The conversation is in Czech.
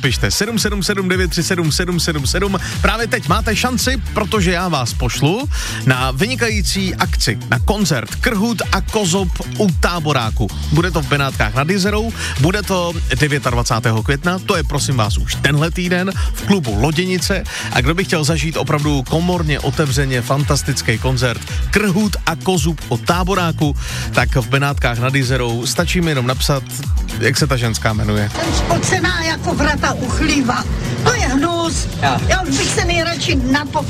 napište 777 937 777. Právě teď máte šanci, protože já vás pošlu na vynikající akci, na koncert Krhut a Kozub u Táboráku. Bude to v Benátkách nad Jizerou, bude to 29. května, to je prosím vás už tenhle týden v klubu Loděnice, a kdo by chtěl zažít opravdu komorně, otevřeně fantastický koncert Krhut a Kozub o Táboráku, tak v Benátkách nad Jizerou stačí mi jenom napsat, jak se ta ženská jmenuje. Ten spocená jako vrata uchlíva. To je hnus. Já už bych se nejradši